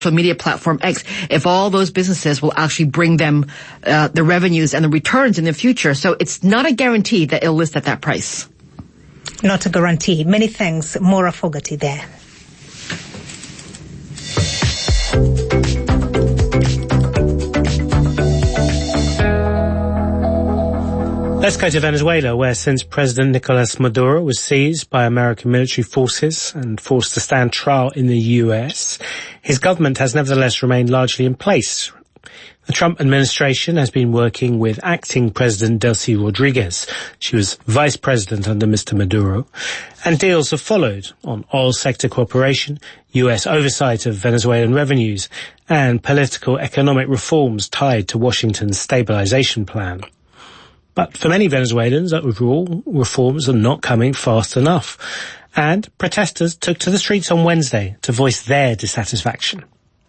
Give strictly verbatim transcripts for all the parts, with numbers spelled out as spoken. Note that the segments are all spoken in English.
social media platform X, if all those businesses will actually bring them uh, the revenues and the returns in the future. So it's not a guarantee that it'll list at that price. Not a guarantee. Many thanks, Maura Fogarty there. Let's go to Venezuela, where since President Nicolas Maduro was seized by American military forces and forced to stand trial in the U S, his government has nevertheless remained largely in place. The Trump administration has been working with acting President Delcy Rodriguez. She was vice president under Mister Maduro. And deals have followed on oil sector cooperation, U S oversight of Venezuelan revenues, and political economic reforms tied to Washington's stabilization plan. But for many Venezuelans, overall, reforms are not coming fast enough. And protesters took to the streets on Wednesday to voice their dissatisfaction.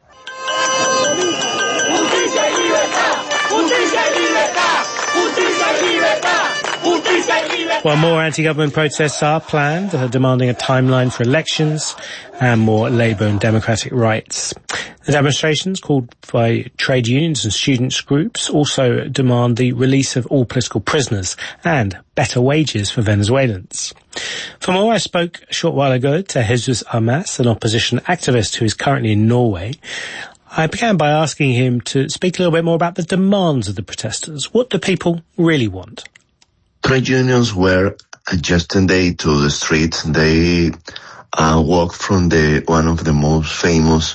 While more anti-government protests are planned, uh, demanding a timeline for elections and more labour and democratic rights. The demonstrations, called by trade unions and students' groups, also demand the release of all political prisoners and better wages for Venezuelans. For more, I spoke a short while ago to Jesus Armas, an opposition activist who is currently in Norway. I began by asking him to speak a little bit more about the demands of the protesters. What do people really want? Trade unions were yesterday to the streets. They uh, walked from the one of the most famous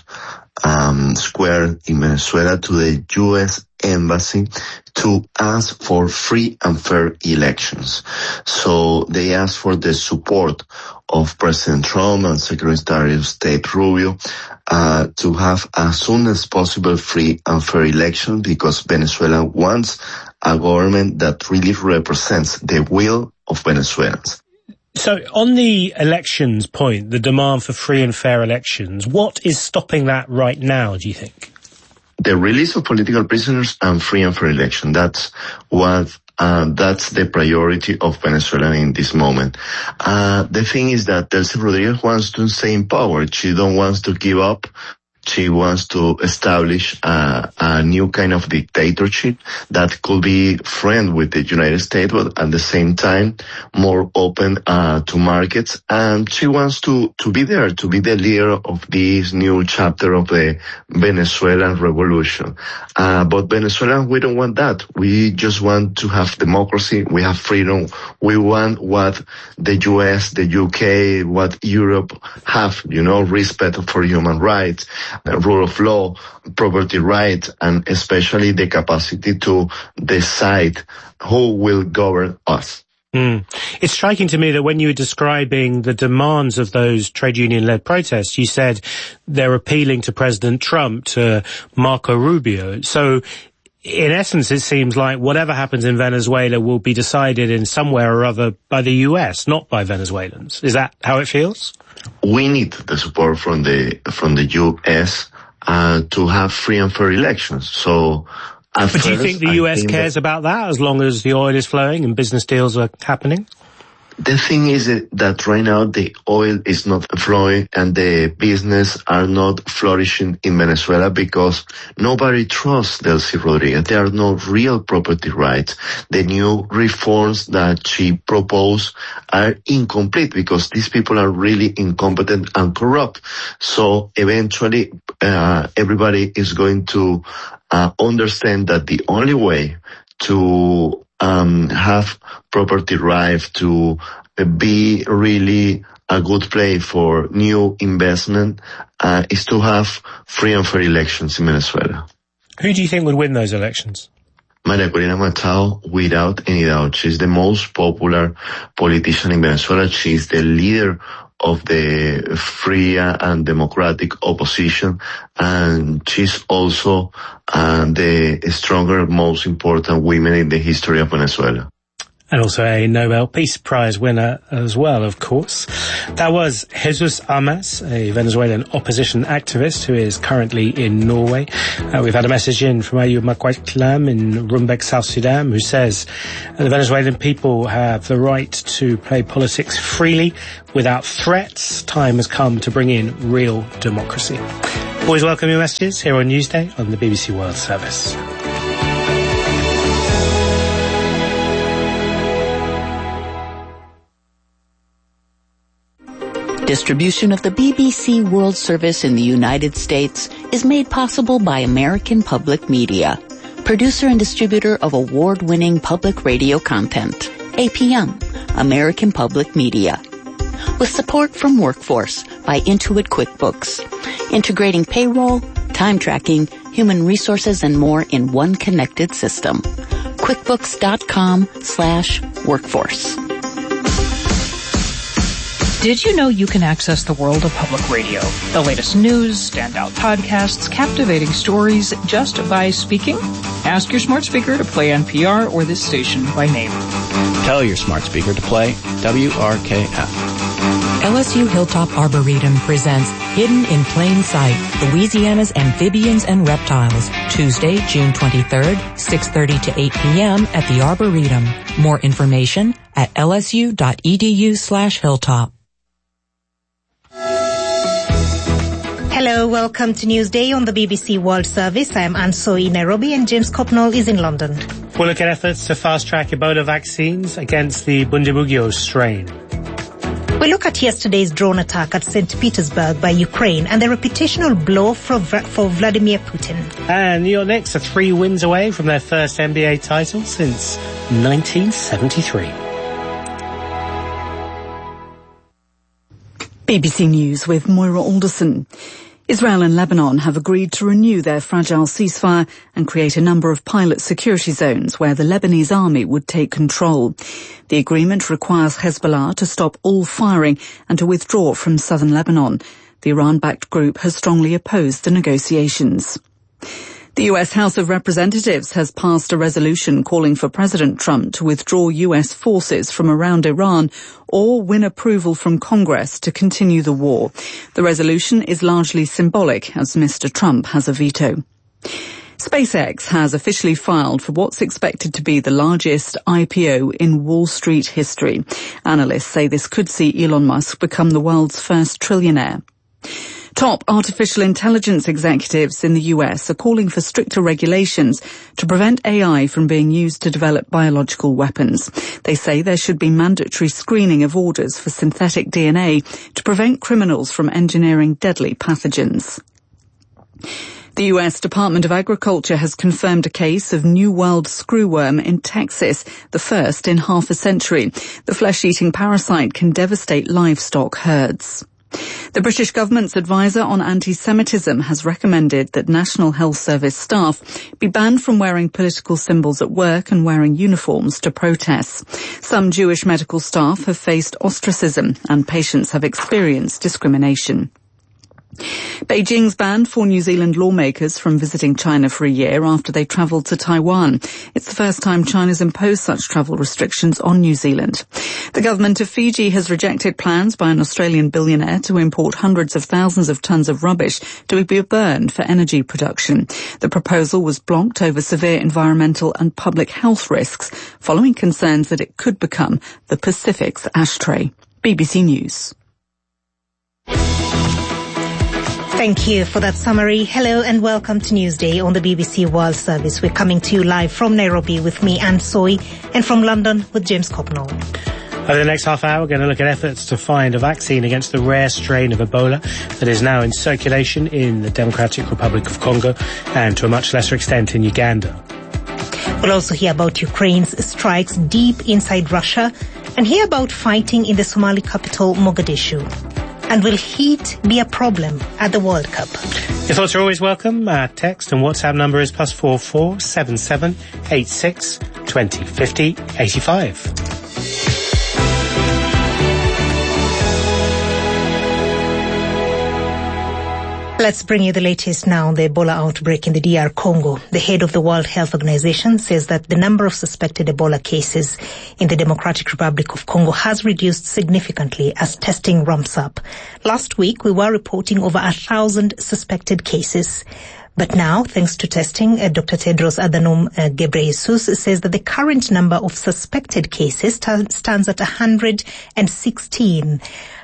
um, square in Venezuela to the U S embassy to ask for free and fair elections. So they asked for the support of President Trump and Secretary of State Rubio uh, to have as soon as possible free and fair elections, because Venezuela wants a government that really represents the will of Venezuelans. So on the elections point, the demand for free and fair elections, what is stopping that right now, do you think? The release of political prisoners and free and fair election. That's what, uh, that's the priority of Venezuela in this moment. Uh, the thing is that Delcy Rodriguez wants to stay in power. She don't want to give up. She wants to establish a, a new kind of dictatorship that could be friend with the United States, but at the same time more open uh, to markets. And she wants to, to be there, to be the leader of this new chapter of the Venezuelan revolution. Uh, but Venezuelans, we don't want that. We just want to have democracy. We have freedom. We want what the U S, the U K, what Europe have, you know, respect for human rights, rule of law, property rights, and especially the capacity to decide who will govern us. Mm. It's striking to me that when you were describing the demands of those trade union-led protests, you said they're appealing to President Trump, to Marco Rubio. So in essence, it seems like whatever happens in Venezuela will be decided in somewhere or other by the U S, not by Venezuelans. Is that how it feels? We need the support from the from the U S uh, to have free and fair elections. So, but do you think the U S cares that about that as long as the oil is flowing and business deals are happening? The thing is that right now the oil is not flowing and the business are not flourishing in Venezuela because nobody trusts Delcy Rodriguez. There are no real property rights. The new reforms that she proposed are incomplete because these people are really incompetent and corrupt. So eventually uh, everybody is going to uh, understand that the only way to um have property rights, to be really a good place for new investment, uh, is to have free and fair elections in Venezuela. Who do you think would win those elections? Maria Corina Machado, without any doubt. She's the most popular politician in Venezuela. She's the leader of the free and democratic opposition, and she's also uh, the stronger, most important woman in the history of Venezuela. And also a Nobel Peace Prize winner as well, of course. That was Jesus Armas, a Venezuelan opposition activist who is currently in Norway. Uh, we've had a message in from Ayub Makwaklam in Rumbek, South Sudan, who says the Venezuelan people have the right to play politics freely without threats. Time has come to bring in real democracy. Always welcome your messages here on Newsday on the B B C World Service. Distribution of the B B C World Service in the United States is made possible by American Public Media, producer and distributor of award-winning public radio content. A P M, American Public Media. With support from Workforce by Intuit QuickBooks, integrating payroll, time tracking, human resources, and more in one connected system. QuickBooks.com slash workforce. Did you know you can access the world of public radio? The latest news, standout podcasts, captivating stories just by speaking? Ask your smart speaker to play N P R or this station by name. Tell your smart speaker to play W R K F. L S U Hilltop Arboretum presents Hidden in Plain Sight, Louisiana's Amphibians and Reptiles, Tuesday, June twenty-third, six thirty to eight p.m. at the Arboretum. More information at lsu.edu slash hilltop. Hello, welcome to Newsday on the B B C World Service. I am Ansoi Nairobi and James Copnall is in London. We'll look at efforts to fast-track Ebola vaccines against the Bundibugyo strain. We look at yesterday's drone attack at Saint Petersburg by Ukraine and the reputational blow for, for Vladimir Putin. And New York Knicks are three wins away from their first N B A title since nineteen seventy-three. B B C News with Moira Alderson. Israel and Lebanon have agreed to renew their fragile ceasefire and create a number of pilot security zones where the Lebanese army would take control. The agreement requires Hezbollah to stop all firing and to withdraw from southern Lebanon. The Iran-backed group has strongly opposed the negotiations. The U S House of Representatives has passed a resolution calling for President Trump to withdraw U S forces from around Iran or win approval from Congress to continue the war. The resolution is largely symbolic as Mister Trump has a veto. SpaceX has officially filed for what's expected to be the largest I P O in Wall Street history. Analysts say this could see Elon Musk become the world's first trillionaire. Top artificial intelligence executives in the U S are calling for stricter regulations to prevent A I from being used to develop biological weapons. They say there should be mandatory screening of orders for synthetic D N A to prevent criminals from engineering deadly pathogens. The U S Department of Agriculture has confirmed a case of New World screwworm in Texas, the first in half a century. The flesh-eating parasite can devastate livestock herds. The British government's advisor on anti-Semitism has recommended that National Health Service staff be banned from wearing political symbols at work and wearing uniforms to protests. Some Jewish medical staff have faced ostracism and patients have experienced discrimination. Beijing's banned four New Zealand lawmakers from visiting China for a year after they travelled to Taiwan. It's the first time China's imposed such travel restrictions on New Zealand. The government of Fiji has rejected plans by an Australian billionaire to import hundreds of thousands of tonnes of rubbish to be burned for energy production. The proposal was blocked over severe environmental and public health risks, following concerns that it could become the Pacific's ashtray. B B C News. Thank you for that summary. Hello and welcome to Newsday on the B B C World Service. We're coming to you live from Nairobi with me, Anne Soy, and from London with James Copnall. Over the next half hour, we're going to look at efforts to find a vaccine against the rare strain of Ebola that is now in circulation in the Democratic Republic of Congo and to a much lesser extent in Uganda. We'll also hear about Ukraine's strikes deep inside Russia and hear about fighting in the Somali capital, Mogadishu. And will heat be a problem at the World Cup? Your thoughts are always welcome. Our text and WhatsApp number is plus four four seven seven eight six twenty fifty eighty five. Let's bring you the latest now on the Ebola outbreak in the D R Congo. The head of the World Health Organization says that the number of suspected Ebola cases in the Democratic Republic of Congo has reduced significantly as testing ramps up. Last week, we were reporting over a thousand suspected cases. But now, thanks to testing, uh, Doctor Tedros Adhanom uh, Ghebreyesus says that the current number of suspected cases t- stands at one hundred sixteen.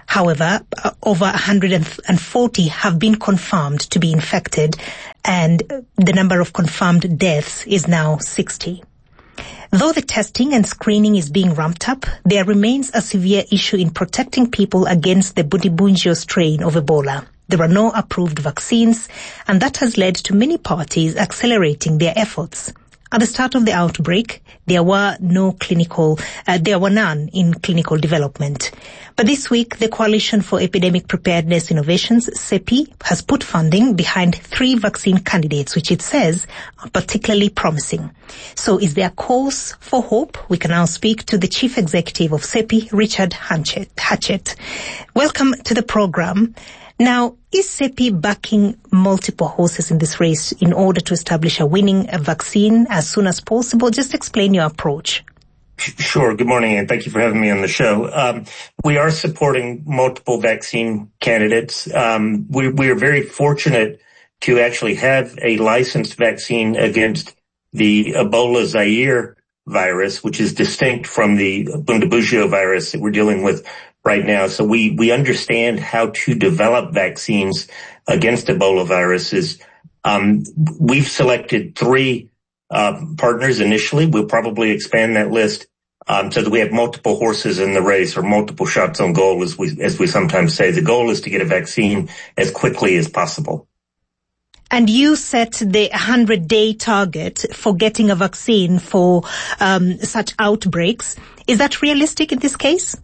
However, uh, over one hundred forty have been confirmed to be infected, and the number of confirmed deaths is now sixty. Though the testing and screening is being ramped up, there remains a severe issue in protecting people against the Bundibugyo strain of Ebola. There are no approved vaccines, and that has led to many parties accelerating their efforts. At the start of the outbreak, there were no clinical, uh, there were none in clinical development. But this week, the Coalition for Epidemic Preparedness Innovations, CEPI, has put funding behind three vaccine candidates, which it says are particularly promising. So is there cause for hope? We can now speak to the Chief Executive of CEPI, Richard Hatchett. Welcome to the program. Now, is CEPI backing multiple horses in this race in order to establish a winning vaccine as soon as possible? Just explain your approach. Sure. Good morning, and thank you for having me on the show. Um, we are supporting multiple vaccine candidates. Um, we, we are very fortunate to actually have a licensed vaccine against the Ebola Zaire virus, which is distinct from the Bundibugyo virus that we're dealing with right now. So we, we understand how to develop vaccines against Ebola viruses. Um, we've selected three uh, partners initially. We'll probably expand that list um, so that we have multiple horses in the race, or multiple shots on goal, as we, as we sometimes say. The goal is to get a vaccine as quickly as possible. And you set the one hundred day target for getting a vaccine for um, such outbreaks. Is that realistic in this case?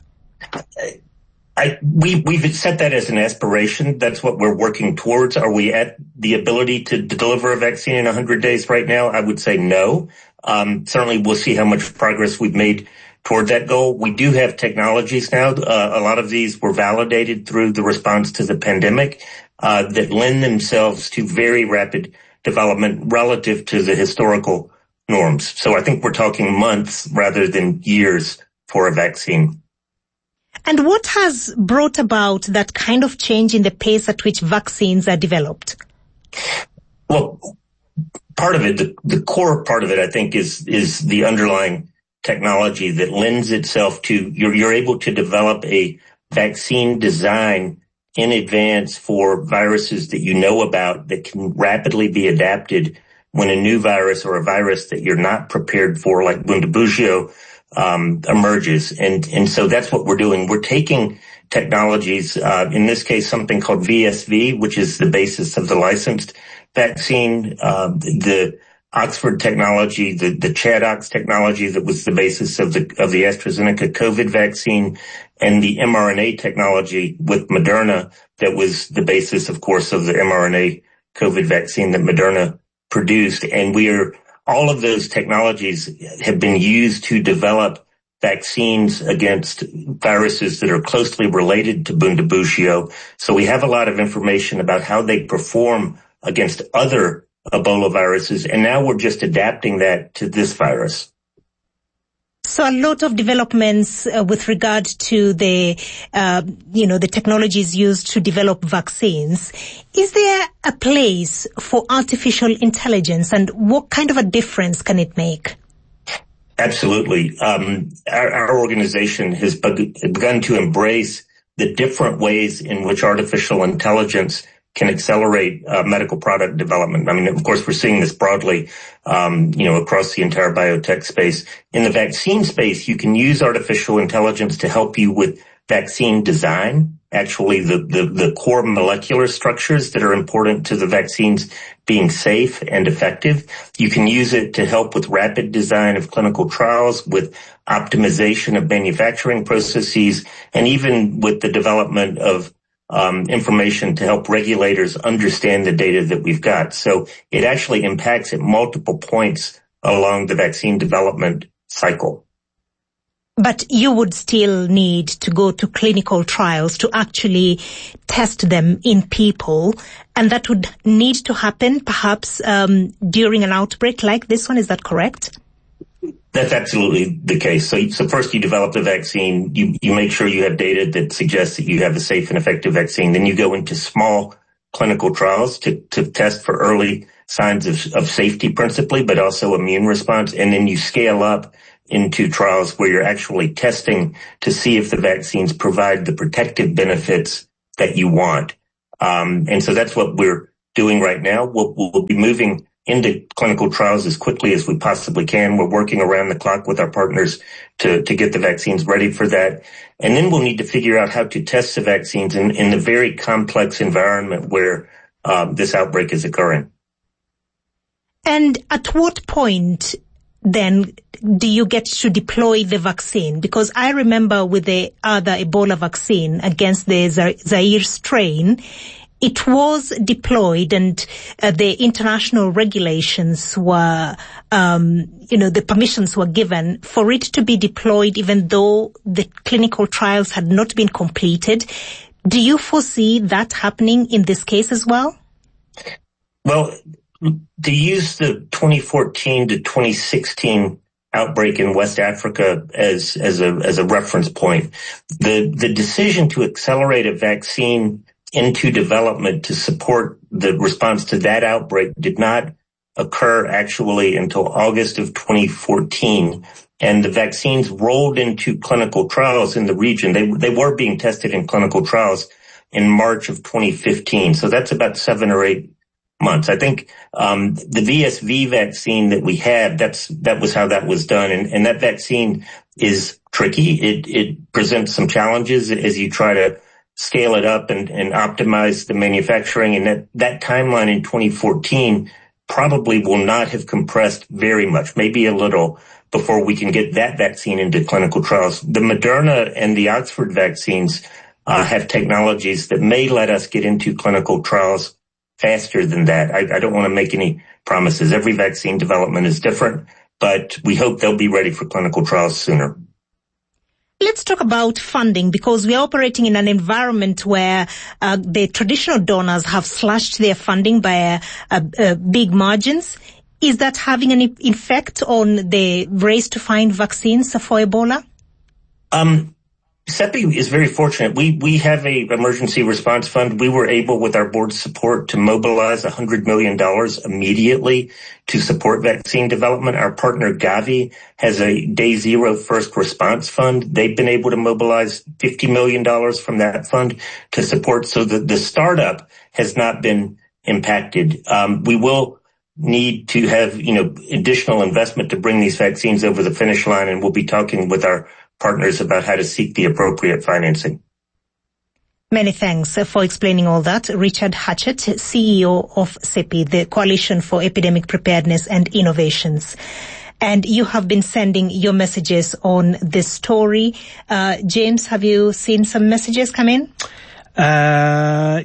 I, we, we've set that as an aspiration. That's what we're working towards. Are we at the ability to, to deliver a vaccine in one hundred days right now? I would say no. Um, certainly we'll see how much progress we've made toward that goal. We do have technologies now. Uh, a lot of these were validated through the response to the pandemic, uh, that lend themselves to very rapid development relative to the historical norms. So I think we're talking months rather than years for a vaccine. And what has brought about that kind of change in the pace at which vaccines are developed? Well, part of it, the, the core part of it, I think, is is the underlying technology that lends itself to, you're, you're able to develop a vaccine design in advance for viruses that you know about that can rapidly be adapted when a new virus or a virus that you're not prepared for, like Bundibugyo, um, emerges. And, and so that's what we're doing. We're taking technologies, uh, in this case, something called V S V, which is the basis of the licensed vaccine, uh, the Oxford technology, the, the ChAdOx technology that was the basis of the, of the AstraZeneca COVID vaccine, and the mRNA technology with Moderna that was the basis, of course, of the mRNA COVID vaccine that Moderna produced. And we are, all of those technologies have been used to develop vaccines against viruses that are closely related to Bundibugyo. So we have a lot of information about how they perform against other Ebola viruses, and now we're just adapting that to this virus. So a lot of developments uh, with regard to the, uh, you know, the technologies used to develop vaccines. Is there a place for artificial intelligence, and what kind of a difference can it make? Absolutely. Um, our, our organization has begun to embrace the different ways in which artificial intelligence can accelerate uh, medical product development. I mean, of course, we're seeing this broadly, um, you know, across the entire biotech space. In the vaccine space, you can use artificial intelligence to help you with vaccine design, actually the, the, the core molecular structures that are important to the vaccines being safe and effective. You can use it to help with rapid design of clinical trials, with optimization of manufacturing processes, and even with the development of Um, information to help regulators understand the data that we've got. So it actually impacts at multiple points along the vaccine development cycle. But you would still need to go to clinical trials to actually test them in people, and that would need to happen perhaps um, during an outbreak like this one. Is that correct? That's absolutely the case. So, so first you develop the vaccine, you, you make sure you have data that suggests that you have a safe and effective vaccine. Then you go into small clinical trials to, to test for early signs of, of safety principally, but also immune response. And then you scale up into trials where you're actually testing to see if the vaccines provide the protective benefits that you want. Um, and so that's what we're doing right now. We'll, we'll be moving into clinical trials as quickly as we possibly can. We're working around the clock with our partners to, to get the vaccines ready for that. And then we'll need to figure out how to test the vaccines in, in the very complex environment where um, this outbreak is occurring. And at what point then do you get to deploy the vaccine? Because I remember with the other Ebola vaccine against the Zaire strain, it was deployed and uh, the international regulations were, um, you know, the permissions were given for it to be deployed even though the clinical trials had not been completed. Do you foresee that happening in this case as well? Well, to use the twenty fourteen to twenty sixteen outbreak in West Africa as, as a, as a reference point, the, the decision to accelerate a vaccine into development to support the response to that outbreak did not occur actually until August of twenty fourteen. And the vaccines rolled into clinical trials in the region. They, they were being tested in clinical trials in March of twenty fifteen. So that's about seven or eight months. I think, um, the V S V vaccine that we had, that's, that was how that was done. And, and that vaccine is tricky. It, it presents some challenges as you try to scale it up and, and optimize the manufacturing. And that, that timeline in twenty fourteen probably will not have compressed very much, maybe a little, before we can get that vaccine into clinical trials. The Moderna and the Oxford vaccines uh, have technologies that may let us get into clinical trials faster than that. I, I don't want to make any promises. Every vaccine development is different, but we hope they'll be ready for clinical trials sooner. Let's talk about funding, because we are operating in an environment where uh, the traditional donors have slashed their funding by uh, uh, uh, big margins. Is that having an effect on the race to find vaccines for Ebola? Um, CEPI is very fortunate. We we have a emergency response fund. We were able, with our board's support, to mobilize one hundred million dollars immediately to support vaccine development. Our partner Gavi has a Day Zero First Response Fund. They've been able to mobilize fifty million dollars from that fund to support. So the, the startup has not been impacted. Um, we will need to have, you know, additional investment to bring these vaccines over the finish line, and we'll be talking with our partners about how to seek the appropriate financing. Many thanks for explaining all that. Richard Hatchett, C E O of CEPI, the Coalition for Epidemic Preparedness and Innovations. And you have been sending your messages on this story. Uh, James, have you seen some messages come in? Uh,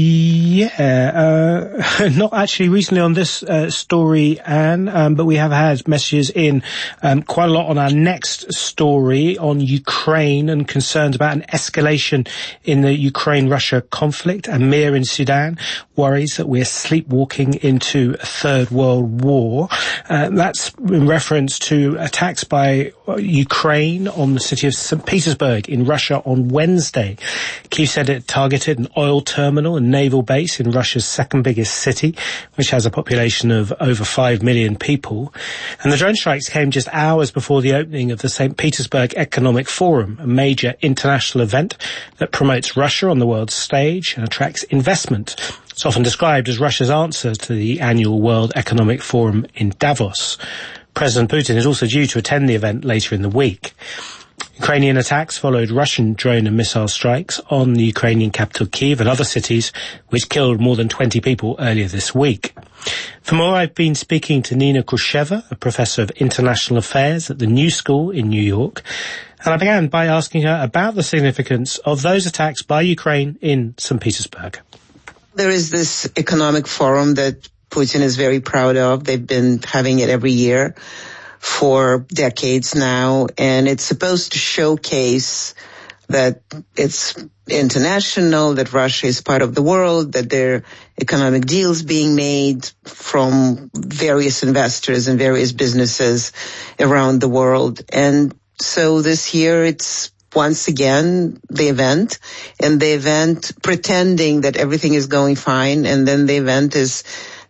yeah, uh, not actually recently on this, uh, story, Anne, um, but we have had messages in, um, quite a lot on our next story on Ukraine and concerns about an escalation in the Ukraine-Russia conflict. Amir in Sudan worries that we're sleepwalking into a third world war. Uh, that's in reference to attacks by Ukraine on the city of Saint Petersburg in Russia on Wednesday. Kyiv said it targeted an oil terminal and naval base in Russia's second biggest city, which has a population of over five million people. And the drone strikes came just hours before the opening of the Saint Petersburg Economic Forum, a major international event that promotes Russia on the world stage and attracts investment. It's often described as Russia's answer to the annual World Economic Forum in Davos. President Putin is also due to attend the event later in the week. Ukrainian attacks followed Russian drone and missile strikes on the Ukrainian capital Kyiv and other cities, which killed more than twenty people earlier this week. For more, I've been speaking to Nina Khrushcheva, a professor of international affairs at the New School in New York, and I began by asking her about the significance of those attacks by Ukraine in Saint Petersburg. There is this economic forum that Putin is very proud of. They've been having it every year for decades now, and it's supposed to showcase that it's international, that Russia is part of the world, that there are economic deals being made from various investors and various businesses around the world. And so this year it's once again the event, and the event pretending that everything is going fine, and then the event is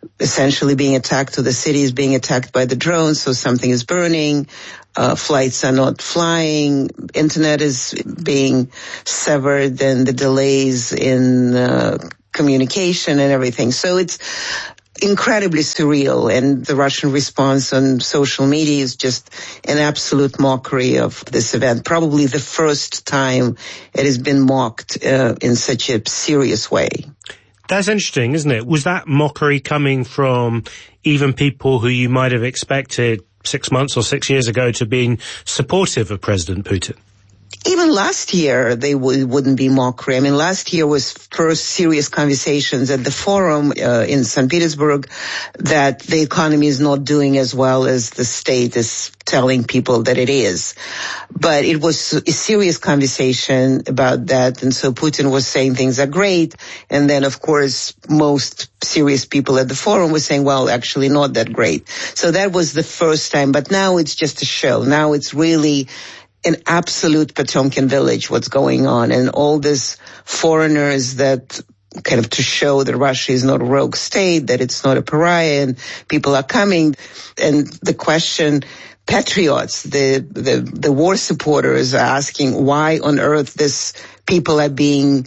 essentially being attacked, or the city is being attacked by the drones, so something is burning, uh, flights are not flying, internet is being severed, and the delays in uh, communication and everything. So it's incredibly surreal, and the Russian response on social media is just an absolute mockery of this event. Probably the first time it has been mocked uh, in such a serious way. That's interesting, isn't it? Was that mockery coming from even people who you might have expected six months or six years ago to being supportive of President Putin? Even last year, they w- wouldn't be mockery. I mean, last year was first serious conversations at the forum uh, in Saint Petersburg that the economy is not doing as well as the state is telling people that it is. But it was a serious conversation about that. And so Putin was saying things are great. And then, of course, most serious people at the forum were saying, well, actually not that great. So that was the first time. But now it's just a show. Now it's really an absolute Potemkin village, what's going on, and all these foreigners that kind of to show that Russia is not a rogue state, that it's not a pariah, and people are coming. And the question, patriots, the, the, the war supporters are asking why on earth these people are being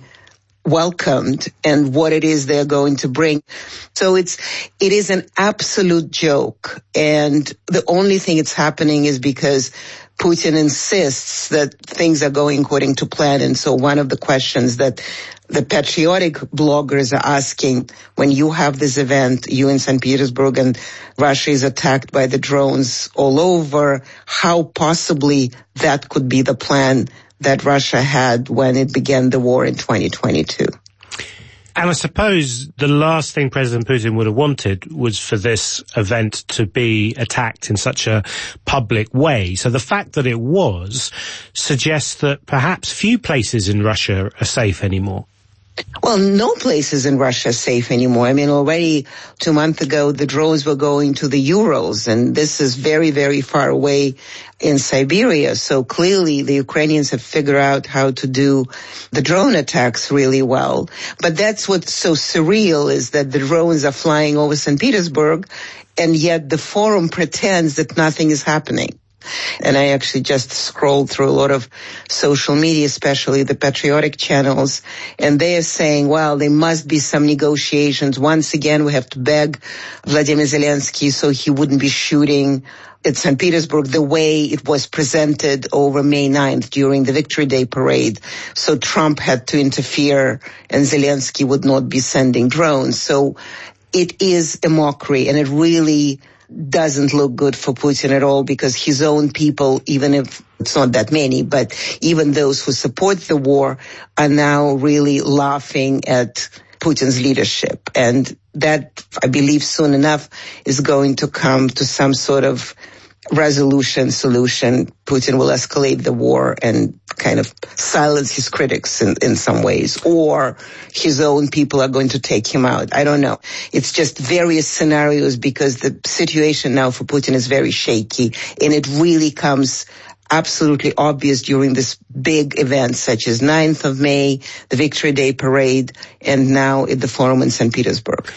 welcomed and what it is they're going to bring. So it's, it is an absolute joke. And the only thing it's happening is because Putin insists that things are going according to plan. And so one of the questions that the patriotic bloggers are asking, when you have this event, you in Saint Petersburg, and Russia is attacked by the drones all over, how possibly that could be the plan that Russia had when it began the war in twenty twenty-two. And I suppose the last thing President Putin would have wanted was for this event to be attacked in such a public way. So the fact that it was suggests that perhaps few places in Russia are safe anymore. Well, no places in Russia are safe anymore. I mean, already two months ago, the drones were going to the Urals, and this is very, very far away in Siberia. So clearly the Ukrainians have figured out how to do the drone attacks really well. But that's what's so surreal, is that the drones are flying over Saint Petersburg, and yet the forum pretends that nothing is happening. And I actually just scrolled through a lot of social media, especially the patriotic channels, and they are saying, well, there must be some negotiations. Once again, we have to beg Vladimir Zelensky so he wouldn't be shooting at Saint Petersburg the way it was presented over May ninth during the Victory Day parade. So Trump had to interfere and Zelensky would not be sending drones. So it is a mockery, and it really doesn't look good for Putin at all, because his own people, even if it's not that many, but even those who support the war are now really laughing at Putin's leadership. And that, I believe, soon enough is going to come to some sort of resolution, solution. Putin will escalate the war and kind of silence his critics in, in some ways, or his own people are going to take him out. I don't know. It's just various scenarios, because the situation now for Putin is very shaky, and it really comes absolutely obvious during this big events such as ninth of May, the Victory Day parade, and now at the forum in Saint Petersburg.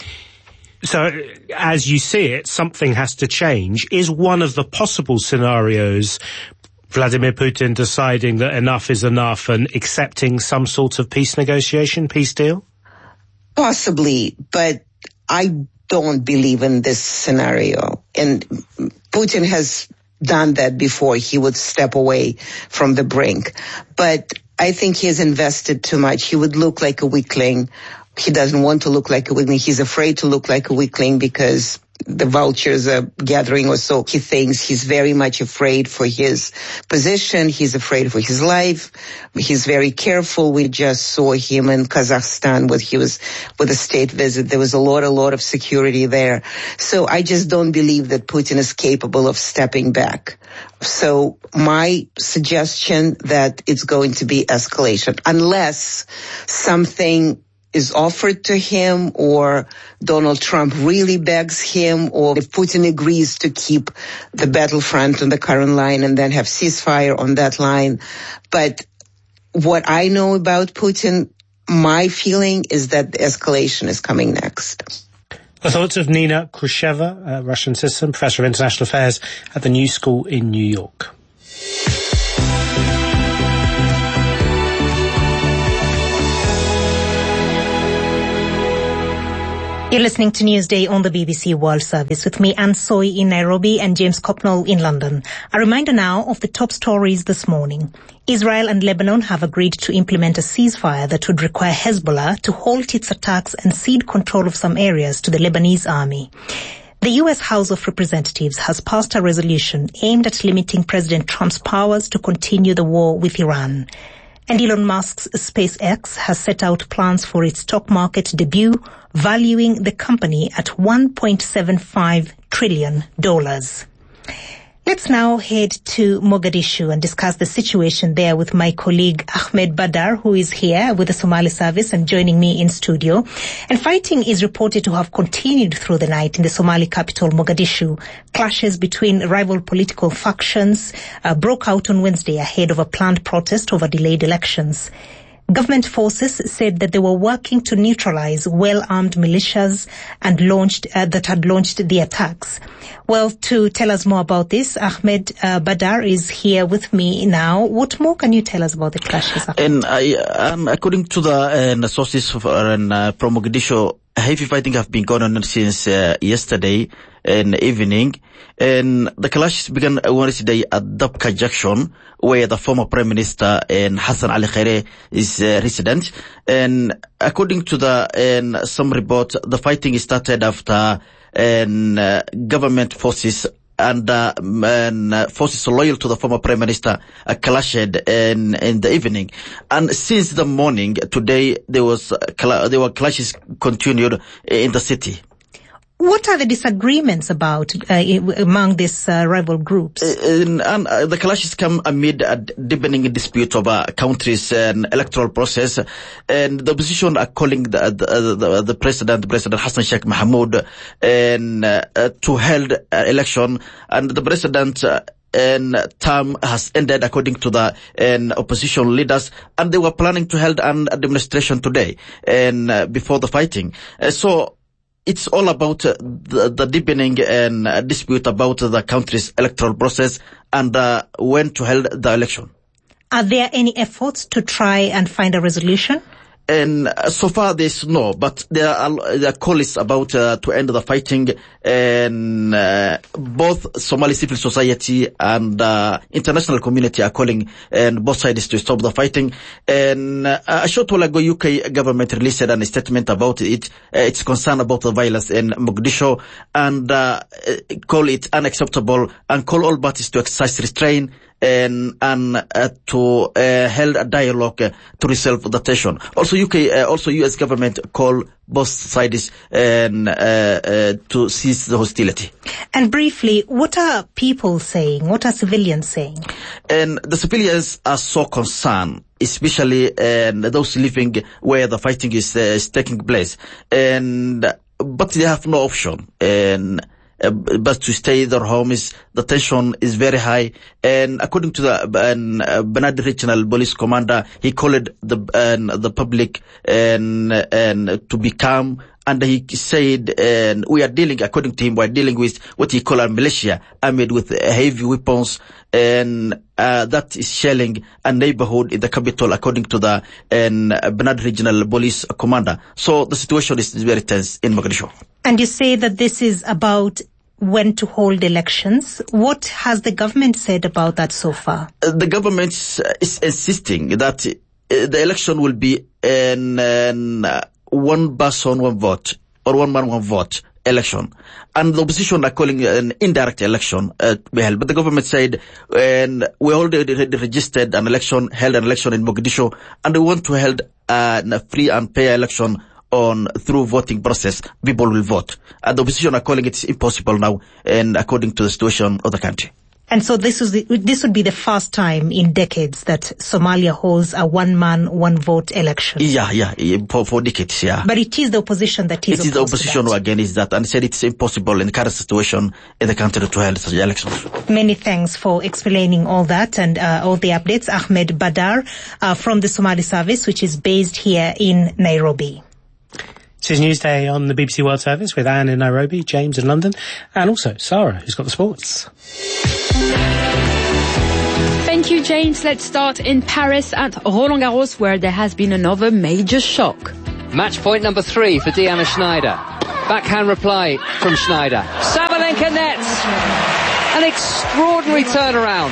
So, as you see it, something has to change. Is one of the possible scenarios Vladimir Putin deciding that enough is enough and accepting some sort of peace negotiation, peace deal? Possibly, but I don't believe in this scenario. And Putin has done that before. He would step away from the brink. But I think he has invested too much. He would look like a weakling. He doesn't want to look like a weakling. He's afraid to look like a weakling because the vultures are gathering, or so he thinks. He's very much afraid for his position. He's afraid for his life. He's very careful. We just saw him in Kazakhstan with he was with a state visit. There was a lot, a lot of security there. So I just don't believe that Putin is capable of stepping back. So my suggestion that it's going to be escalation, unless something is offered to him, or Donald Trump really begs him, or if Putin agrees to keep the battlefront on the current line and then have ceasefire on that line. But what I know about Putin, my feeling is that the escalation is coming next. The thoughts of Nina Khrushcheva, a Russian citizen, Professor of International Affairs at the New School in New York. You're listening to Newsday on the B B C World Service with me, Anne Soy in Nairobi and James Copnall in London. A reminder now of the top stories this morning. Israel and Lebanon have agreed to implement a ceasefire that would require Hezbollah to halt its attacks and cede control of some areas to the Lebanese army. The U S House of Representatives has passed a resolution aimed at limiting President Trump's powers to continue the war with Iran. And Elon Musk's SpaceX has set out plans for its stock market debut, valuing the company at one point seven five trillion dollars. Let's now head to Mogadishu and discuss the situation there with my colleague Ahmed Badar, who is here with the Somali service and joining me in studio. And fighting is reported to have continued through the night in the Somali capital, Mogadishu. Clashes between rival political factions uh, broke out on Wednesday ahead of a planned protest over delayed elections. Government forces said that they were working to neutralize well-armed militias and launched uh, that had launched the attacks. Well, to tell us more about this, Ahmed uh, Badar is here with me now. What more can you tell us about the clashes? And I, um, according to the uh, sources of, uh, from Mogadishu, heavy fighting have been going on since uh, yesterday in the evening, and the clashes began Wednesday at Dabka Junction, where the former Prime Minister and Hassan Ali Khaire is uh, resident. And according to the and some report, the fighting started after and uh, government forces and, uh, and uh, forces loyal to the former Prime Minister uh, clashed in, in the evening. And since the morning today, there was uh, there were clashes continued in the city. What are the disagreements about uh, among these uh, rival groups? And, and uh, the clashes come amid a deepening dispute over a country's uh, electoral process, and the opposition are calling the the, the, the president, President Hassan Sheikh Mohamud, and uh, uh, to held uh, election, and the president. Uh, And term has ended, according to the and opposition leaders, and they were planning to hold an a demonstration today and uh, before the fighting. Uh, so it's all about uh, the, the deepening and uh, dispute about the country's electoral process and uh, when to hold the election. Are there any efforts to try and find a resolution? And uh, so far there's no, but there are, there are calls about uh, to end the fighting, and uh, both Somali civil society and uh, international community are calling and both sides to stop the fighting. And uh, a short while ago, U K government released a statement about it. Uh, it's concerned about the violence in Mogadishu and uh, call it unacceptable and call all parties to exercise restraint and, and uh, to uh, hold a dialogue uh, to resolve the tension. Also, U K, uh, also U S government call both sides and, uh, uh, to cease the hostility. And briefly, what are people saying? What are civilians saying? And the civilians are so concerned, especially uh, those living where the fighting is, uh, is taking place, and but they have no option. And Uh, but to stay their homes, the tension is very high. And according to the uh, Banadi Regional Police Commander, he called the uh, the public and, and to be calm. And he said, and we are dealing, according to him, we are dealing with what he called a militia armed with heavy weapons, and uh, that is shelling a neighborhood in the capital, according to the and Banadi Regional Police Commander. So the situation is very tense in Mogadishu. And you say that this is about when to hold elections. What has the government said about that so far? Uh, the government is insisting that uh, the election will be an, an uh, one person, one vote, or one man, one vote election. And the opposition are calling an indirect election uh, to be held. But the government said, and we already registered an election, held an election in Mogadishu, and we want to hold uh, a free and fair election on through voting process. People will vote. And the opposition are calling it impossible now, and according to the situation of the country. And so this is the, this would be the first time in decades that Somalia holds a one-man, one-vote election. Yeah, yeah, for, for decades, yeah. But it is the opposition that is It is the opposition who against that, and said it's impossible in the current situation in the country to hold such elections. Many thanks for explaining all that and uh, all the updates. Ahmed Badar uh, from the Somali Service, which is based here in Nairobi. This is Newsday on the B B C World Service with Anne in Nairobi, James in London, and also Sarah, who's got the sports. Thank you, James. Let's start in Paris at Roland Garros, where there has been another major shock. Match point number three for Diana Schneider. Backhand reply from Schneider. Sabalenka nets. An extraordinary turnaround.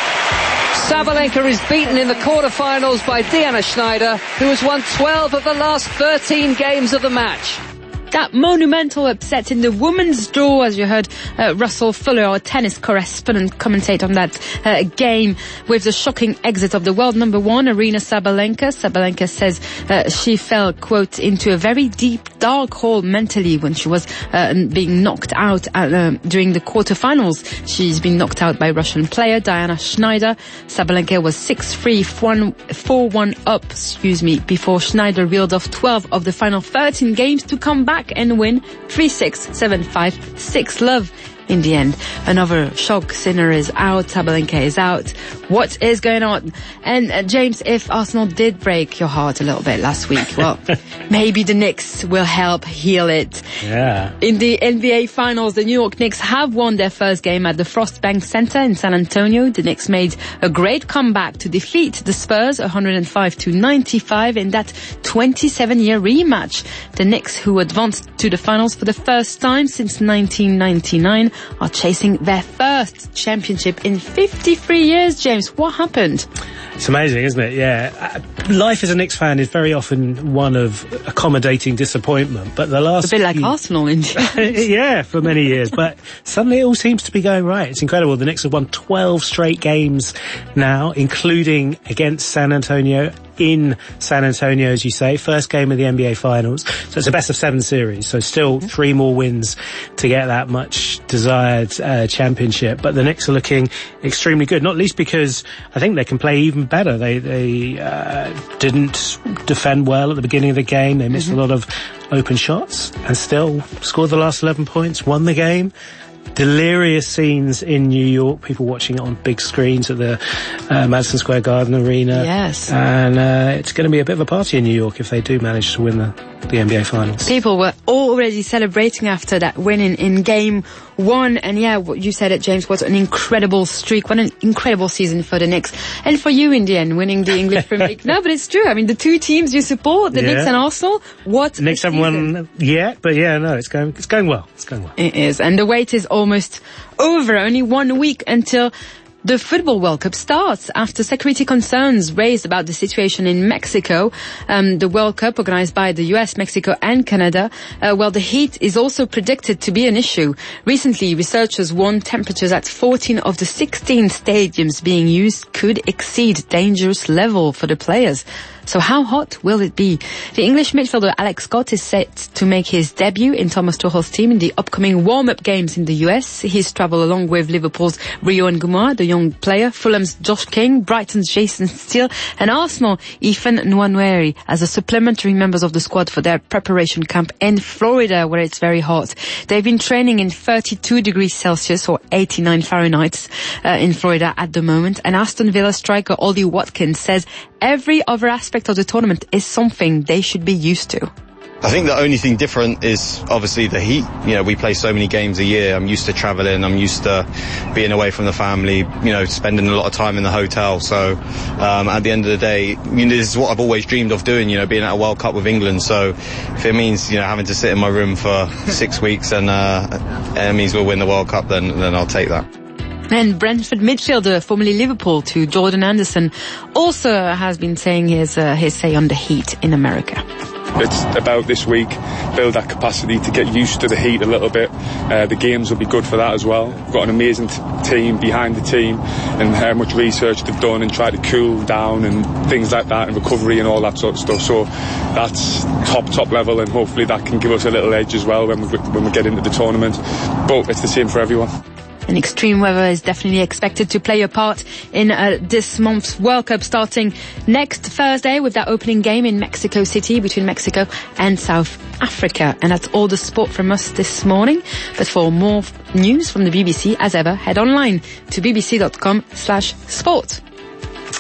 Sabalenka is beaten in the quarterfinals by Diana Schneider, who has won twelve of the last thirteen games of the match. That monumental upset in the women's draw, as you heard uh, Russell Fuller, our tennis correspondent, commentate on that uh, game with the shocking exit of the world number one, Aryna Sabalenka. Sabalenka says uh, she fell, quote, into a very deep, dark hole mentally when she was uh, being knocked out at, uh, during the quarterfinals. She's been knocked out by Russian player Diana Schneider. Sabalenka was six three, four one up, excuse me, before Schneider reeled off twelve of the final thirteen games to come back and win three six, seven five, six love. In the end, another shock. Sinner is out, Sabalenka is out. What is going on? And uh, James, if Arsenal did break your heart a little bit last week, well, maybe the Knicks will help heal it. Yeah. In the N B A Finals, the New York Knicks have won their first game at the Frostbank Center in San Antonio. The Knicks made a great comeback to defeat the Spurs one hundred five to ninety-five in that twenty-seven year rematch. The Knicks, who advanced to the finals for the first time since nineteen ninety-nine, are chasing their first championship in fifty-three years. James, what happened? It's amazing, isn't it? Yeah. Life as a Knicks fan is very often one of accommodating disappointment, but the last... A bit like few... Arsenal, in Yeah, for many years, but suddenly it all seems to be going right. It's incredible. The Knicks have won twelve straight games now, including against San Antonio, in San Antonio, as you say. First game of the N B A Finals. So it's a best of seven series, so still three more wins to get that much desired uh, championship. But the Knicks are looking extremely good, not least because I think they can play even better. They they uh, didn't defend well at the beginning of the game. They missed mm-hmm. a lot of open shots and still scored the last eleven points, won the game. Delirious scenes in New York, people watching it on big screens at the uh, Madison Square Garden Arena. Yes. And uh, it's going to be a bit of a party in New York if they do manage to win the, the N B A Finals. People were already celebrating after that win in, in game one. And yeah, what you said it, James, what an incredible streak. What an incredible season for the Knicks. And for you, Indian, winning the English Premier League. No, but it's true. I mean, the two teams you support, the yeah. Knicks and Arsenal, what the Knicks haven't won yet, but yeah, no, it's going, it's going well. It's going well. It is. And the wait is almost over. Only one week until the Football World Cup starts. After security concerns raised about the situation in Mexico, um, the World Cup organized by the U S, Mexico and Canada, uh, well, the heat is also predicted to be an issue. Recently, researchers warned temperatures at fourteen of the sixteen stadiums being used could exceed dangerous level for the players. So how hot will it be? The English midfielder Alex Scott is set to make his debut in Thomas Tuchel's team in the upcoming warm-up games in the U S. He's travelled along with Liverpool's Rio Nguema, the young player, Fulham's Josh King, Brighton's Jason Steele, and Arsenal Ethan Nwaneri as a supplementary members of the squad for their preparation camp in Florida, where it's very hot. They've been training in thirty-two degrees Celsius or eighty-nine Fahrenheit uh, in Florida at the moment. And Aston Villa striker Ollie Watkins says every other aspect of the tournament is something they should be used to. I think the only thing different is obviously the heat. You know, we play so many games a year. I'm used to travelling. I'm used to being away from the family, you know, spending a lot of time in the hotel. So um, at the end of the day, you know, this is what I've always dreamed of doing, you know, being at a World Cup with England. So if it means, you know, having to sit in my room for six weeks and uh, it means we'll win the World Cup, then, then I'll take that. And Brentford midfielder, formerly Liverpool, to Jordan Anderson, also has been saying his uh, his say on the heat in America. It's about this week, build that capacity to get used to the heat a little bit. Uh, the games will be good for that as well. We've got an amazing t- team behind the team, and how much research they've done and tried to cool down and things like that, and recovery and all that sort of stuff. So that's top, top level, and hopefully that can give us a little edge as well when we, when we get into the tournament. But it's the same for everyone. And extreme weather is definitely expected to play a part in uh, this month's World Cup, starting next Thursday with that opening game in Mexico City between Mexico and South Africa. And that's all the sport from us this morning. But for more f- news from the B B C, as ever, head online to bbc.com slash sport.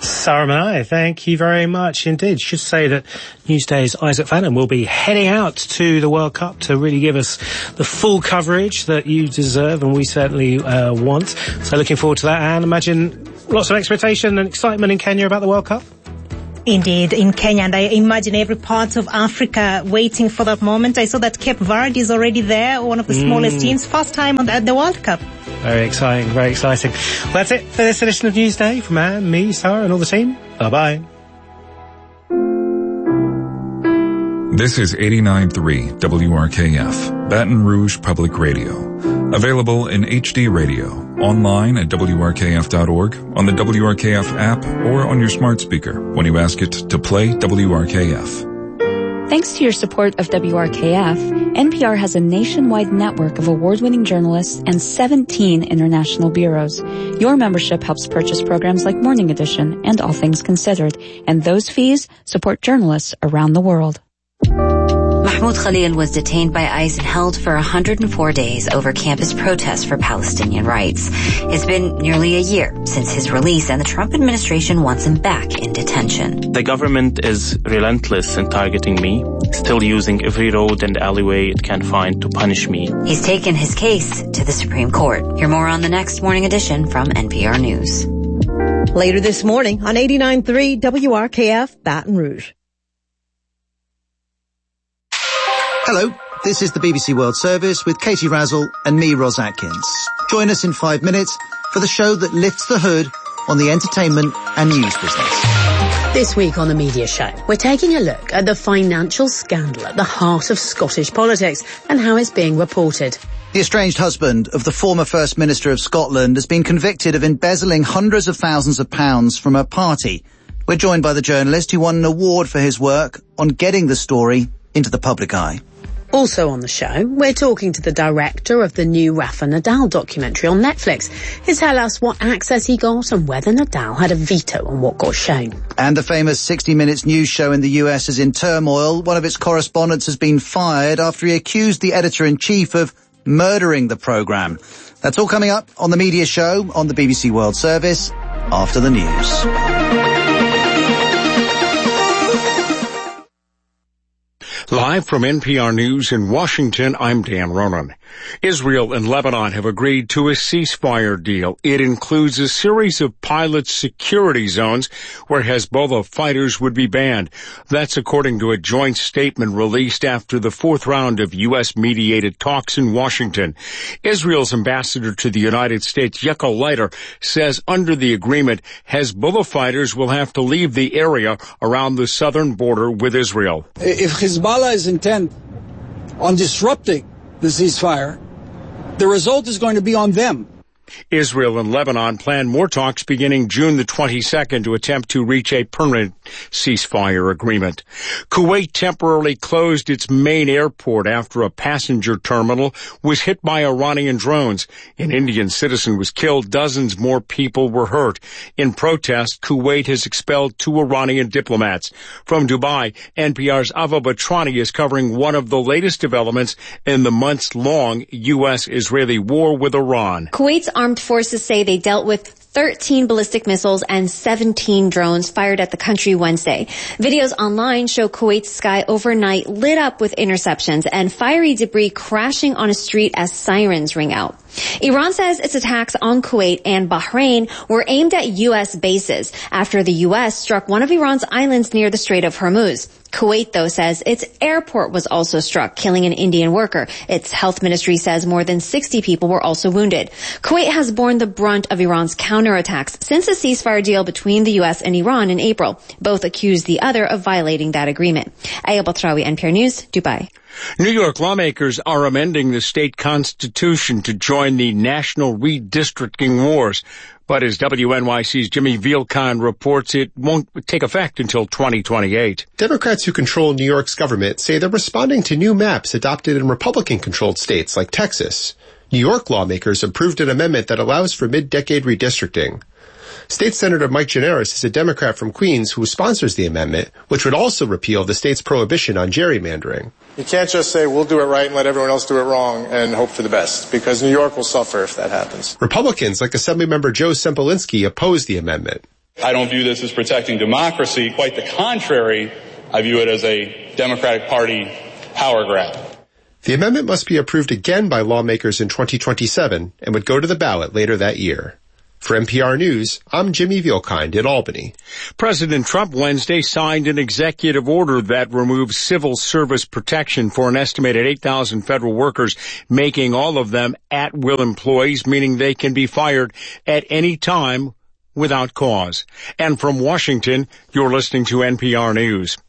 Sarah Manai, thank you very much indeed. Should say that Newsday's Isaac Fannin will be heading out to the World Cup to really give us the full coverage that you deserve, and we certainly uh, want. So looking forward to that, and imagine lots of expectation and excitement in Kenya about the World Cup. Indeed, in Kenya, and I imagine every part of Africa waiting for that moment. I saw that Cape Verde is already there, one of the smallest mm. teams, first time on the, at the World Cup. Very exciting, very exciting. Well, that's it for this edition of Newsday from Anne, me, Sarah, and all the team. Bye-bye. This is eighty-nine point three W R K F, Baton Rouge Public Radio. Available in H D radio, online at W R K F dot org, on the W R K F app, or on your smart speaker when you ask it to play W R K F. Thanks to your support of W R K F, N P R has a nationwide network of award-winning journalists and seventeen international bureaus. Your membership helps purchase programs like Morning Edition and All Things Considered, and those fees support journalists around the world. Mahmoud Khalil was detained by ICE and held for one hundred four days over campus protests for Palestinian rights. It's been nearly a year since his release, and the Trump administration wants him back in detention. The government is relentless in targeting me, still using every road and alleyway it can find to punish me. He's taken his case to the Supreme Court. Hear more on the next Morning Edition from N P R News. Later this morning on eighty-nine point three W R K F Baton Rouge. Hello, this is the B B C World Service with Katie Razzle and me, Ros Atkins. Join us in five minutes for the show that lifts the hood on the entertainment and news business. This week on The Media Show, we're taking a look at the financial scandal at the heart of Scottish politics and how it's being reported. The estranged husband of the former First Minister of Scotland has been convicted of embezzling hundreds of thousands of pounds from a party. We're joined by the journalist who won an award for his work on getting the story into the public eye. Also on the show, we're talking to the director of the new Rafa Nadal documentary on Netflix. He'll tell us what access he got and whether Nadal had a veto on what got shown. And the famous sixty minutes news show in the U S is in turmoil. One of its correspondents has been fired after he accused the editor-in-chief of murdering the programme. That's all coming up on The Media Show on the B B C World Service after the news. Live from N P R News in Washington, I'm Dan Ronan. Israel and Lebanon have agreed to a ceasefire deal. It includes a series of pilot security zones where Hezbollah fighters would be banned. That's according to a joint statement released after the fourth round of U S-mediated talks in Washington. Israel's ambassador to the United States, Yaakov Leiter, says under the agreement, Hezbollah fighters will have to leave the area around the southern border with Israel. If Hezbollah is intent on disrupting the ceasefire, the result is going to be on them. Israel and Lebanon plan more talks beginning June the twenty-second to attempt to reach a permanent ceasefire agreement. Kuwait temporarily closed its main airport after a passenger terminal was hit by Iranian drones. An Indian citizen was killed. Dozens more people were hurt. In protest, Kuwait has expelled two Iranian diplomats. From Dubai, N P R's Ava Batrani is covering one of the latest developments in the months-long U S-Israeli war with Iran. Kuwait's armed forces say they dealt with thirteen ballistic missiles and seventeen drones fired at the country Wednesday. Videos online show Kuwait's sky overnight lit up with interceptions and fiery debris crashing on a street as sirens ring out. Iran says its attacks on Kuwait and Bahrain were aimed at U S bases after the U S struck one of Iran's islands near the Strait of Hormuz. Kuwait, though, says its airport was also struck, killing an Indian worker. Its health ministry says more than sixty people were also wounded. Kuwait has borne the brunt of Iran's counterattacks since the ceasefire deal between the U S and Iran in April. Both accused the other of violating that agreement. Ayal Batrawi, N P R News, Dubai. New York lawmakers are amending the state constitution to join the national redistricting wars. But as W N Y C's Jimmy Vielkahn reports, it won't take effect until twenty twenty-eight. Democrats who control New York's government say they're responding to new maps adopted in Republican-controlled states like Texas. New York lawmakers approved an amendment that allows for mid-decade redistricting. State Senator Mike Gianaris is a Democrat from Queens who sponsors the amendment, which would also repeal the state's prohibition on gerrymandering. You can't just say, we'll do it right and let everyone else do it wrong and hope for the best, because New York will suffer if that happens. Republicans, like Assemblymember Joe Sempolinsky, oppose the amendment. I don't view this as protecting democracy. Quite the contrary, I view it as a Democratic Party power grab. The amendment must be approved again by lawmakers in twenty twenty-seven and would go to the ballot later that year. For N P R News, I'm Jimmy Vielkind in Albany. President Trump Wednesday signed an executive order that removes civil service protection for an estimated eight thousand federal workers, making all of them at-will employees, meaning they can be fired at any time without cause. And from Washington, you're listening to N P R News.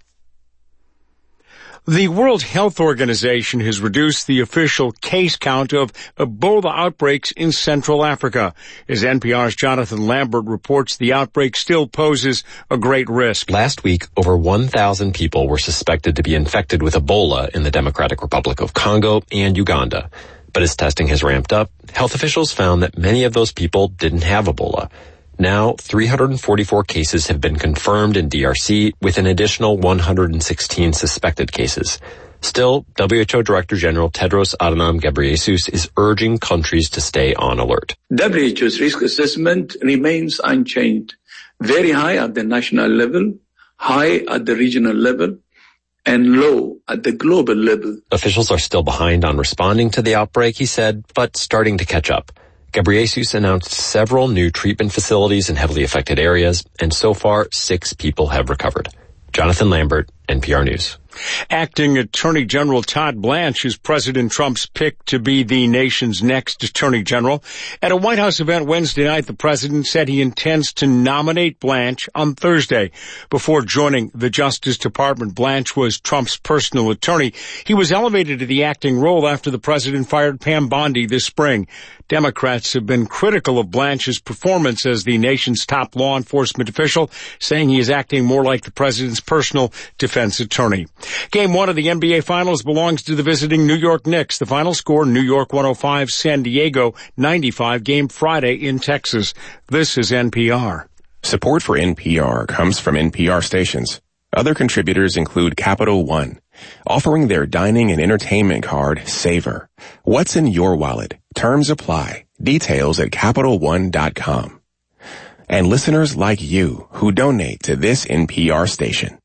The World Health Organization has reduced the official case count of Ebola outbreaks in Central Africa. As N P R's Jonathan Lambert reports, the outbreak still poses a great risk. Last week, over one thousand people were suspected to be infected with Ebola in the Democratic Republic of Congo and Uganda. But as testing has ramped up, health officials found that many of those people didn't have Ebola. Now, three hundred forty-four cases have been confirmed in D R C, with an additional one hundred sixteen suspected cases. Still, W H O Director General Tedros Adhanom Ghebreyesus is urging countries to stay on alert. W H O's risk assessment remains unchanged, very high at the national level, high at the regional level, and low at the global level. Officials are still behind on responding to the outbreak, he said, but starting to catch up. Ghebreyesus announced several new treatment facilities in heavily affected areas, and so far, six people have recovered. Jonathan Lambert, N P R News. Acting Attorney General Todd Blanche is President Trump's pick to be the nation's next Attorney General. At a White House event Wednesday night, the president said he intends to nominate Blanche on Thursday. Before joining the Justice Department, Blanche was Trump's personal attorney. He was elevated to the acting role after the president fired Pam Bondi this spring. Democrats have been critical of Blanche's performance as the nation's top law enforcement official, saying he is acting more like the president's personal defense attorney. Game one of the N B A Finals belongs to the visiting New York Knicks. The final score, New York one oh five, San Diego ninety-five, game Friday in Texas. This is N P R. Support for N P R comes from N P R stations. Other contributors include Capital One, offering their dining and entertainment card, Savor. What's in your wallet? Terms apply. Details at Capital One dot com. And listeners like you who donate to this N P R station.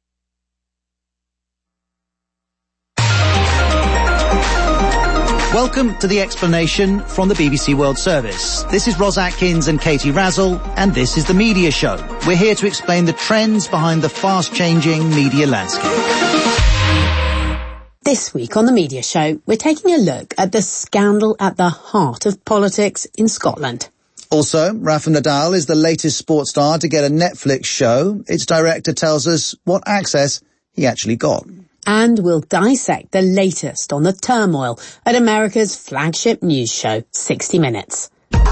Welcome to The Explanation from the B B C World Service. This is Ros Atkins and Katie Razzle, and this is The Media Show. We're here to explain the trends behind the fast-changing media landscape. This week on The Media Show, we're taking a look at the scandal at the heart of politics in Scotland. Also, Rafa Nadal is the latest sports star to get a Netflix show. Its director tells us what access he actually got. And we'll dissect the latest on the turmoil at America's flagship news show, sixty minutes.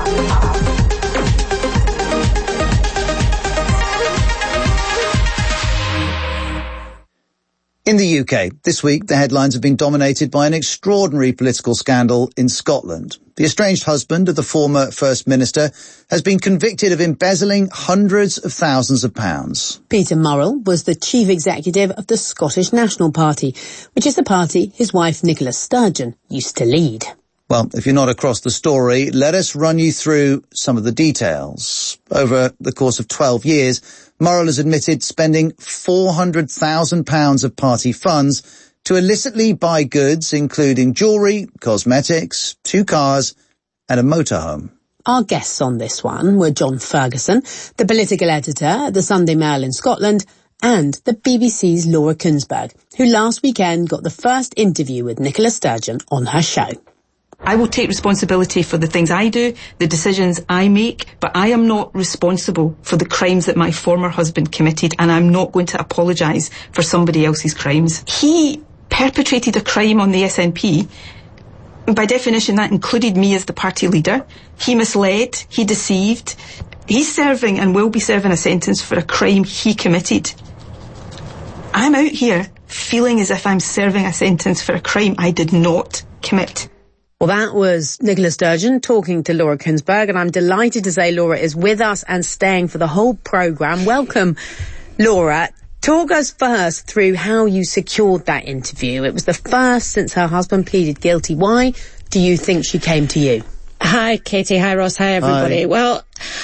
In the U K, this week the headlines have been dominated by an extraordinary political scandal in Scotland. The estranged husband of the former First Minister has been convicted of embezzling hundreds of thousands of pounds. Peter Murrell was the chief executive of the Scottish National Party, which is the party his wife Nicola Sturgeon used to lead. Well, if you're not across the story, let us run you through some of the details. Over the course of twelve years, Murrell has admitted spending four hundred thousand pounds of party funds to illicitly buy goods, including jewellery, cosmetics, two cars, and a motorhome. Our guests on this one were John Ferguson, the political editor at the Sunday Mail in Scotland, and the B B C's Laura Kuenssberg, who last weekend got the first interview with Nicola Sturgeon on her show. I will take responsibility for the things I do, the decisions I make, but I am not responsible for the crimes that my former husband committed, and I'm not going to apologise for somebody else's crimes. He perpetrated a crime on the S N P. By definition, that included me as the party leader. He misled, he deceived. He's serving and will be serving a sentence for a crime he committed. I'm out here feeling as if I'm serving a sentence for a crime I did not commit. Well, that was Nicola Sturgeon talking to Laura Kuenssberg, and I'm delighted to say Laura is with us and staying for the whole programme. Welcome, Laura. Talk us first through how you secured that interview. It was the first since her husband pleaded guilty. Why do you think she came to you? Hi, Katie. Hi, Ross. Hi, everybody. Hi. Well,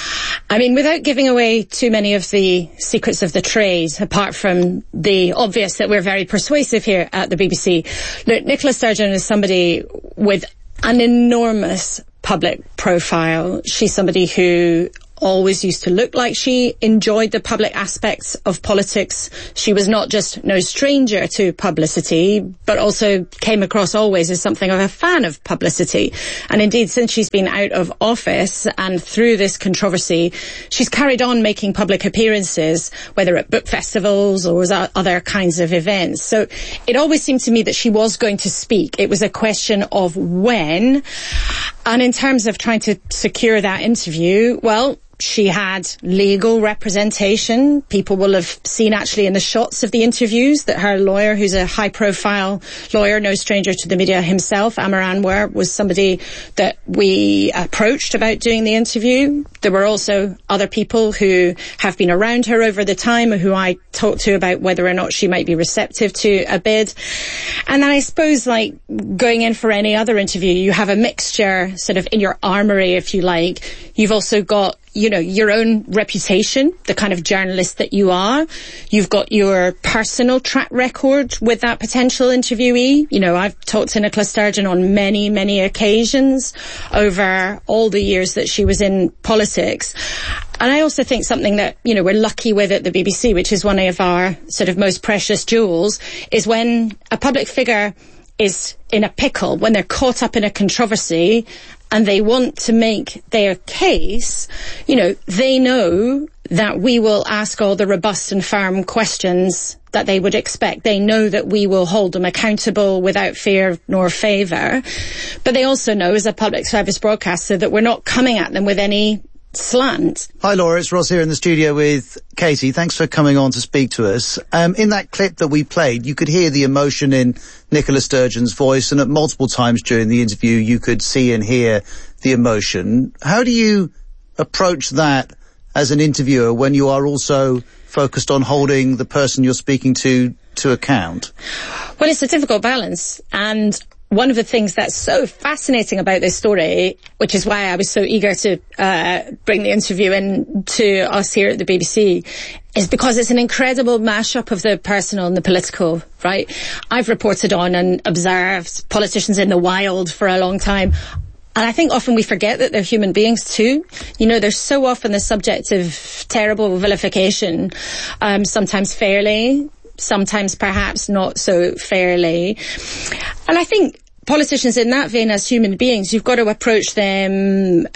I mean, without giving away too many of the secrets of the trade, apart from the obvious that we're very persuasive here at the B B C, look, Nicola Sturgeon is somebody with an enormous public profile. She's somebody who always used to look like she enjoyed the public aspects of politics. She was not just no stranger to publicity, but also came across always as something of a fan of publicity. And indeed, since she's been out of office and through this controversy, she's carried on making public appearances, whether at book festivals or other kinds of events. So it always seemed to me that she was going to speak. It was a question of when. And in terms of trying to secure that interview, well, she had legal representation. People will have seen actually in the shots of the interviews that her lawyer, who's a high-profile lawyer, no stranger to the media himself, Amar Anwar, was somebody that we approached about doing the interview. There were also other people who have been around her over the time who I talked to about whether or not she might be receptive to a bid. And then I suppose, like, going in for any other interview, you have a mixture sort of in your armoury, if you like. You've also got, you know, your own reputation, the kind of journalist that you are. You've got your personal track record with that potential interviewee. You know, I've talked to Nicola Sturgeon on many, many occasions over all the years that she was in politics. And I also think something that, you know, we're lucky with at the B B C, which is one of our sort of most precious jewels, is when a public figure is in a pickle, when they're caught up in a controversy and they want to make their case, you know, they know that we will ask all the robust and firm questions that they would expect. They know that we will hold them accountable without fear nor favour. But they also know, as a public service broadcaster, that we're not coming at them with any slant. Hi Laura, it's Ross here in the studio with Katie. Thanks for coming on to speak to us. Um, in that clip that we played, you could hear the emotion in Nicola Sturgeon's voice, and at multiple times during the interview you could see and hear the emotion. How do you approach that as an interviewer when you are also focused on holding the person you're speaking to to account? Well, it's a difficult balance, and one of the things that's so fascinating about this story, which is why I was so eager to uh, bring the interview in to us here at the B B C, is because it's an incredible mashup of the personal and the political, right? I've reported on and observed politicians in the wild for a long time. And I think often we forget that they're human beings too. You know, they're so often the subject of terrible vilification, um, sometimes fairly, sometimes perhaps not so fairly. And I think politicians in that vein, as human beings, you've got to approach them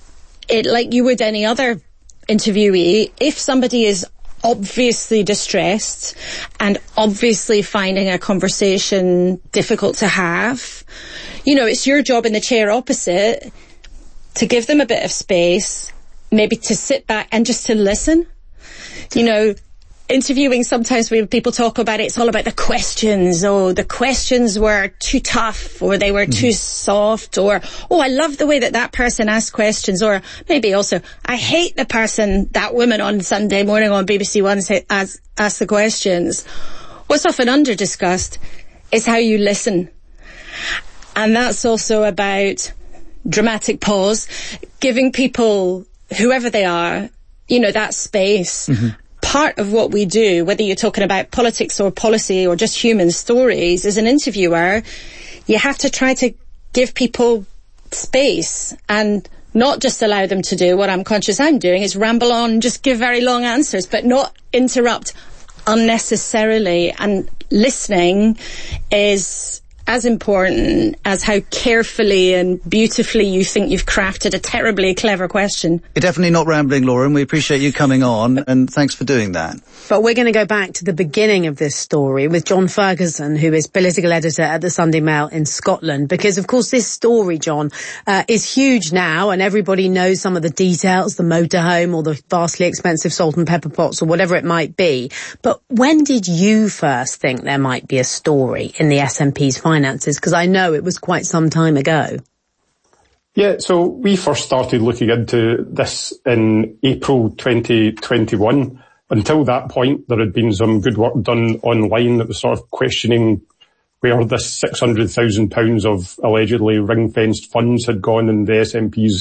it like you would any other interviewee. If somebody is obviously distressed and obviously finding a conversation difficult to have, you know, it's your job in the chair opposite to give them a bit of space, maybe to sit back and just to listen. You know, interviewing, sometimes when people talk about it, it's all about the questions. Oh, the questions were too tough, or they were mm. too soft, or, oh, I love the way that that person asked questions, or maybe also, I hate the person, that woman on Sunday morning on B B C One asked ask the questions. What's often under-discussed is how you listen. And that's also about dramatic pause, giving people, whoever they are, you know, that space. Mm-hmm. Part of what we do, whether you're talking about politics or policy or just human stories, as an interviewer, you have to try to give people space and not just allow them to do what I'm conscious I'm doing, is ramble on, just give very long answers, but not interrupt unnecessarily. And listening is as important as how carefully and beautifully you think you've crafted a terribly clever question. You're definitely not rambling, Laura, and we appreciate you coming on, and thanks for doing that. But we're going to go back to the beginning of this story with John Ferguson, who is political editor at the Sunday Mail in Scotland, because of course this story, John, uh, is huge now, and everybody knows some of the details, the motorhome or the vastly expensive salt and pepper pots or whatever it might be. But when did you first think there might be a story in the S N P's finances? Because I know it was quite some time ago. Yeah, so we first started looking into this in April twenty twenty-one. Until that point, there had been some good work done online that was sort of questioning where this six hundred thousand pounds of allegedly ring-fenced funds had gone in the S N P's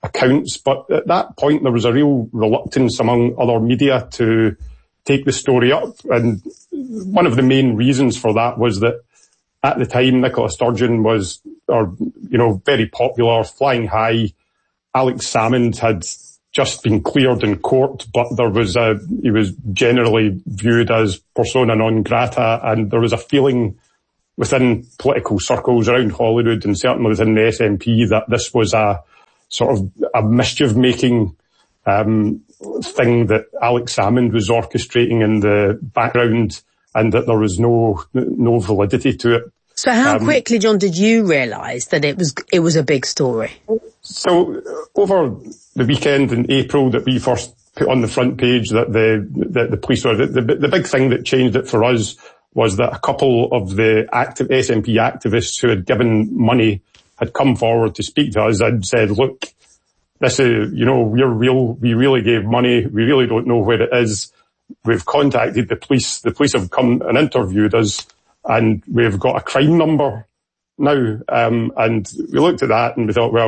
accounts. But at that point, there was a real reluctance among other media to take the story up. And one of the main reasons for that was that at the time, Nicola Sturgeon was, or, you know, very popular, flying high. Alex Salmond had just been cleared in court, but there was a, he was generally viewed as persona non grata, and there was a feeling within political circles around Holyrood and certainly within the S N P that this was a sort of a mischief-making um, thing that Alex Salmond was orchestrating in the background, and that there was no no validity to it. So how um, quickly, John, did you realise that it was it was a big story? So over the weekend in April that we first put on the front page that the that the police were, the, the, the big thing that changed it for us was that a couple of the active S N P activists who had given money had come forward to speak to us and said, look, this is, you know, we're real, we really gave money, we really don't know where it is. We've contacted the police, the police have come and interviewed us, and we've got a crime number now. Um, and we looked at that and we thought, well,